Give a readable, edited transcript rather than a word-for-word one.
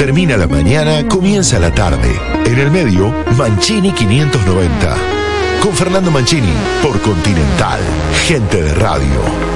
Termina la mañana, comienza la tarde. En el medio, Mancini 590. Con Fernando Mancini, por Continental. Gente de radio.